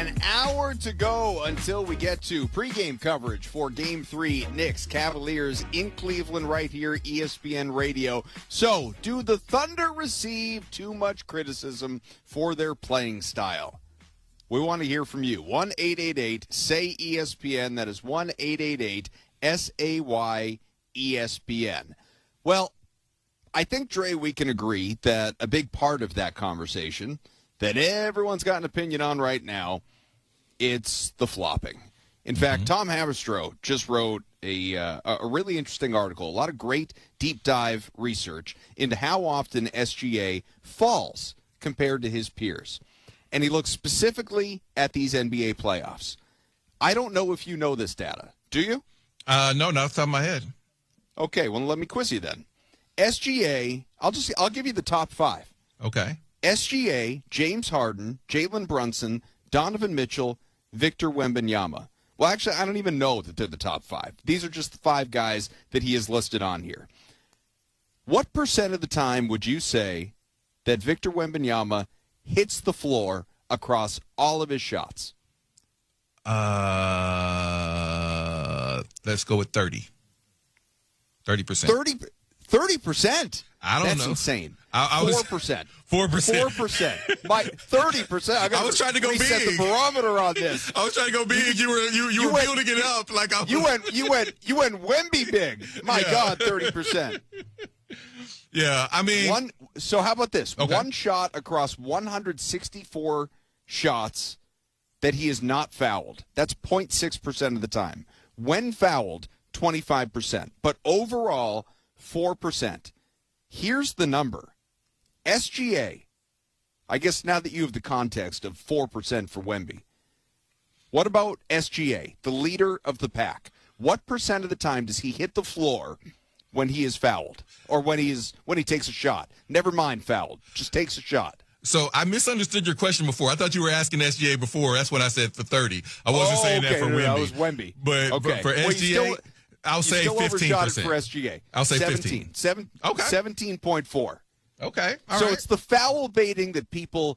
An hour to go until we get to pregame coverage for Game 3, Knicks Cavaliers in Cleveland right here, ESPN Radio. So, do the Thunder receive too much criticism for their playing style? We want to hear from you. 1-888-SAY-ESPN. That is 1-888-SAY-ESPN. Well, I think, Dre, we can agree that a big part of that conversation that everyone's got an opinion on right now, it's the flopping. In fact, Tom Haberstroh just wrote a really interesting article, a lot of great deep dive research into how often SGA falls compared to his peers. And he looks specifically at these NBA playoffs. I don't know if you know this data. Do you? No, not off the top of my head. Okay, well, let me quiz you then. SGA, I'll give you the top five. Okay. SGA, James Harden, Jalen Brunson, Donovan Mitchell, Victor Wembanyama. Well, actually, I don't even know that they're the top five. These are just the five guys that he has listed on here. What percent of the time would you say that Victor Wembanyama hits the floor across all of his shots? Let's go with 30. 30%. 30%? I don't know. That's insane. 4%. 4%. My 30%. I was trying to go reset big. The barometer on this. I was trying to go big. You were building it up like I was. You went Wemby big. My God, 30%. Yeah, I mean. So how about this? Okay. One shot across 164 shots that he is not fouled. That's 0.6% of the time. When fouled, 25%. But overall, 4%. Here's the number. SGA, I guess now that you have the context of 4% for Wemby, what about SGA, the leader of the pack? What percent of the time does he hit the floor when he is fouled or when he takes a shot? Never mind fouled, just takes a shot. So I misunderstood your question before. I thought you were asking SGA before. That's what I said for 30. I wasn't saying that for Wemby. That was Wemby. But for SGA, I'll say 15%. Overshot it for SGA. I'll say 17. 15. Okay. 17.4. Okay. All so right. it's the foul baiting that people